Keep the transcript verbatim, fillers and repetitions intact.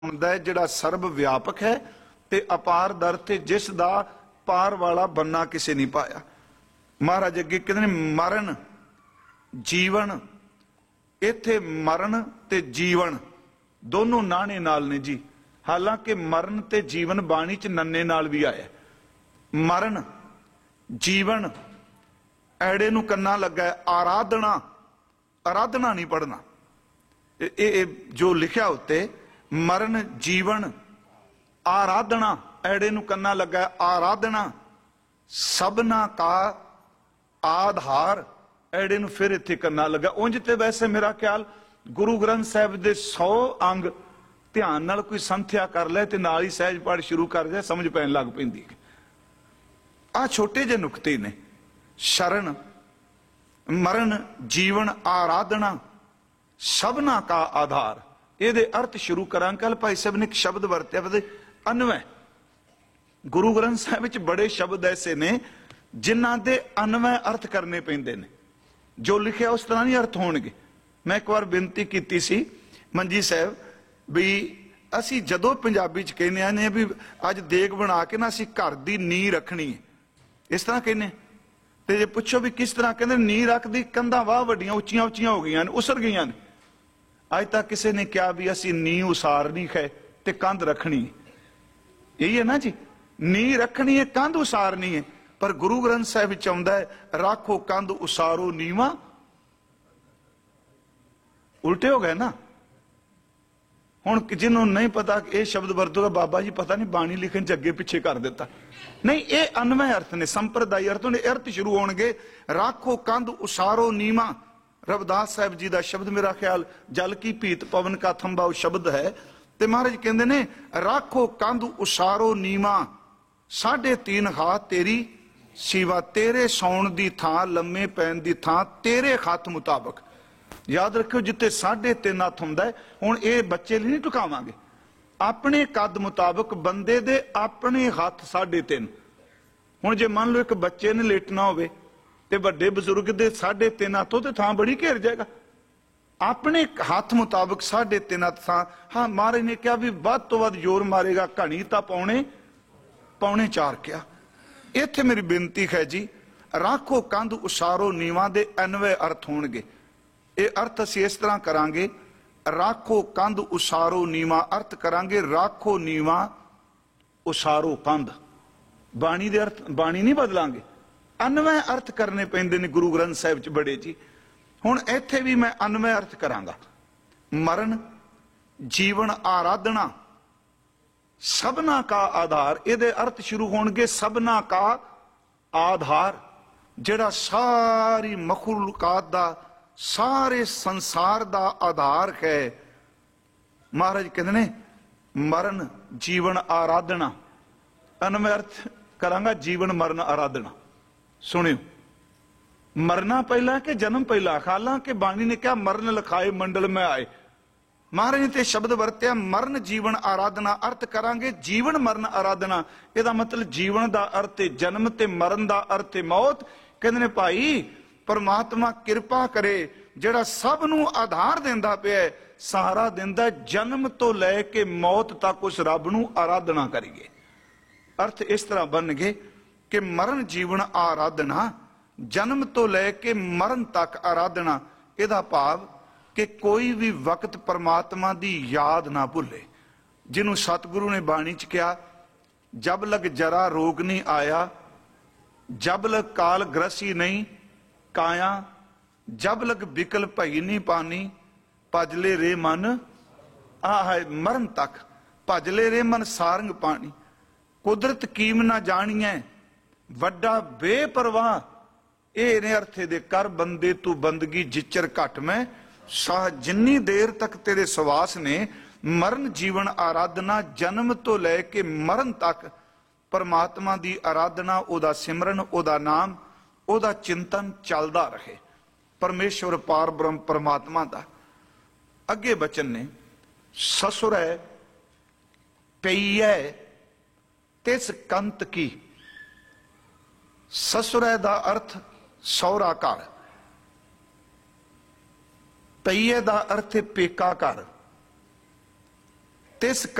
ਹੁੰਦਾ है जिहड़ा सर्व व्यापक है ते अपार दर ते जिस दा पार वाला बनना किसी नहीं पाया। महाराज अगे कहते मरण जीवन, इत्थे मरण ते जीवन दोनों नाने नाल ने जी। हालांकि मरण ते जीवन बाणी च नन्ने नाल भी आया। मरण जीवन ऐड़े नूं कन्ना लगा है, आराधना आराधना नहीं पढ़ना। ए, ए, जो लिखा उत्ते मरण जीवन आराधना ऐड़े नूं कन्ना लगा है, आराधना सबना का आधार ऐड़े नूं फिर इत्थे कन्ना लगा। उंज ते वैसे मेरा ख्याल गुरु ग्रंथ साहिब दे सौ अंग ध्यान नाल कोई संथ्या कर ले ते नाल ही सहज पाठ शुरू कर जाए, समझ पैन लग पैंदी। आ छोटे जे नुकते ने। शरण मरण जीवन आराधना सबना का आधार, ये अर्थ शुरू करा। कल भाई साहब ने एक शब्द वरत्या अन्वय। गुरु ग्रंथ साहिब विच बड़े शब्द ऐसे ने जिन्हां दे अन्वय अर्थ करने पैंदे ने। जो लिखिया उस तरह नहीं अर्थ होणगे। मैं एक बार बेनती कीती सी मंजी साहब भी असी जदों पंजाबी च कहने ने भी अज देग बना के ना असी घर दी नींह रखनी है, इस तरह कहने। ते जे पुछो भी किस तरह, कहते नींह रखदी कंधां वाह वड्डियां उच्चियां उच्चियां हो गईयां ने, उसर गईयां ने। अज तक किसी ने कहा भी असी नींह उसारनी है ते कंध रखनी है। यही है ना जी, नींह रखनी है कंध उसारनी है। पर गुरु ग्रंथ साहिब विच आउंदा है राखो कंध उसारो नीवा। उल्टे हो गए ना। हुण जिन्हों नहीं पता यह शब्द वरतूगा बाबा जी पता नहीं बाणी लिखण च अगे पिछे कर दिता। नहीं, ये अन्वय अर्थ ने, संप्रदायी अर्थ ने। अर्थ शुरू होणगे राखो कंध उसारो नीवा। रविदास साहब जी का शब्द मेरा ख्याल जल की भीत पवन का थंबा वो शब्द है। ते महाराज कहते ने राखो कंध उसारो नीवा, साढ़े तीन हाथ तेरी सीवा, तेरे सौण दी थां लम्मे पैन दी थां तेरे खत मुताबक। याद रखियो जिते साढ़े तीन हथ हुंदा है, हुण ये बच्चे लिए नहीं टुकावांगे, अपने कद मुताबक बंदे दे अपने हथ साढ़े तीन। हुण जे मान लो एक बच्चे ने लेटना होवे ते वड्डे बजुर्ग दे साढ़े तीन हथों ते थां बड़ी घेर जाएगा। अपने हाथ मुताबिक साढ़े तीन हथ थां। हाँ, महाराज ने कहा भी वध तो वध जोर मारेगा घणी तां पौने पौने चार। क्या इत्थे मेरी बेनती है जी, राखो कंध उसारो नीवा दे अन्वय अर्थ होणगे। ये अर्थ असीं इस तरह करांगे, राखो कंध उसारो नीवा अर्थ करांगे राखो नीवा उसारो कंध। बाणी दे अर्थ बाणी नहीं बदलांगे, अन्वय अर्थ करने पैंदे ने गुरु ग्रंथ साहिब च बड़े जी। हुण इत्थे भी मैं अन्वय अर्थ करांगा। मरण जीवन आराधना सबना का आधार, ये अर्थ शुरू होणगे सबना का आधार, जिहड़ा सारी मखलूकात दा सारे संसार दा आधार है। महाराज कहते ने मरण जीवन आराधना। अन्वय अर्थ करांगा जीवन मरण आराधना। सुनियो, मरना पहला के जन्म पहला। हालांकि बाणी ने क्या मरण लखाए मंडल में आए। महाराज ने ते शब्द वरत्या मरण जीवन आराधना। अर्थ करांगे जीवन मरण आराधना। ਇਹਦਾ मतलब जीवन ਦਾ अर्थ है जन्म ते मरण ਦਾ अर्थ है मौत। कहते ने भाई परमात्मा किरपा करे ਜਿਹੜਾ सब ਨੂੰ आधार देंदा ਪਿਆ, सहारा देंदा जन्म तो लैके मौत तक उस रब ਨੂੰ आराधना करिए। अर्थ इस तरह बन गए कि मरण जीवन आराधना, जन्म तो लैके मरण तक आराधना। ਇਹਦਾ भाव कि कोई भी वक्त परमात्मा की याद ना भुले। जिन्हों सतगुरु ने बाणी च कहा जब लग जरा रोग नहीं आया, जब लग काल ग्रसी नहीं काया, जब लग बिकल भई नहीं पानी, भजले रे मन आ है मरण तक, भजले रे मन सारंग पानी। कुदरत कीम ना जानिए वड्डा बेपरवाह। ये ने अर्थे दे कर बंदे तू बंदगी जिचर घट में साह, जिन्नी देर तक तेरे सवास ने मरण जीवन आराधना, जन्म तो लैके मरण तक परमात्मा की आराधना, ओदा सिमरन, ओदा नाम, ओदा चिंतन चलता रहे। परमेश्वर पार ब्रह्म परमात्मा का। अगे बचन ने ससुरै पईऐ तिस कंत की। ससुरै का अर्थ सौरा घर, पईए का अर्थ है पेका घर। ਤਿਸ